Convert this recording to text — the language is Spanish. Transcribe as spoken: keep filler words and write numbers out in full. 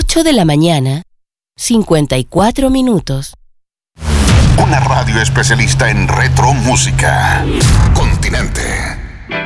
ocho de la mañana, cincuenta y cuatro minutos. Una radio especialista en retro música. Continente.